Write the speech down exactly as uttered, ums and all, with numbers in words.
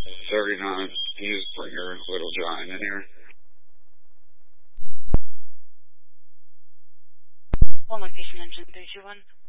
thirty-nine, you just bring your little giant in here. One location, engine three two one.